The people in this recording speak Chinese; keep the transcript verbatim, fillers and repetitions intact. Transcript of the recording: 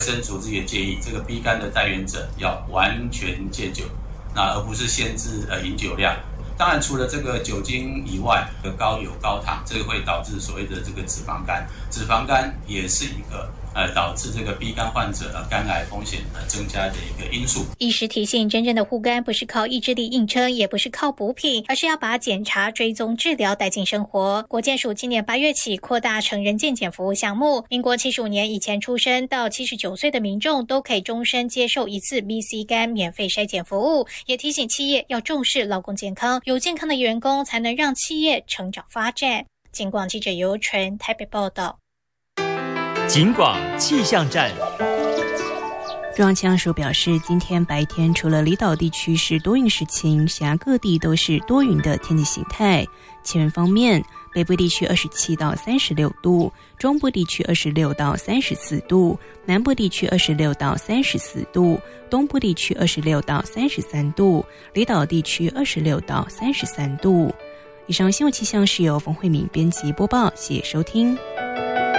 生组织也建议这个 B 肝的带原者要完全戒酒，那而不是限制呃饮酒量。当然，除了这个酒精以外，高油高糖，这个会导致所谓的这个脂肪肝。脂肪肝也是一个呃导致这个 B 肝患者呃肝癌风险呃增加的一个因素。 医师提醒，真正的护肝不是靠意志力硬撑，也不是靠补品，而是要把检查、追踪、治疗带进生活。国健署今年八月起扩大成人健检服务项目，民国七十五年以前出生到七十九岁的民众都可以终身接受一次 B C 肝免费筛检服务。也提醒企业要重视劳工健康，有健康的员工才能让企业成长发展。警广记者尤纯台北报道。 警广气象站。 中央气象署表示，今天白天除了离岛地区是多云时晴，其他各地都是多云的天气形态。气温方面，北部地区二十七到三十六度，中部地区二十六到三十四度，南部地区二十六到三十四度，东部地区二十六到三十三度，离岛地区二十六到三十三度。以上新闻气象是由冯慧敏编辑播报，谢谢收听。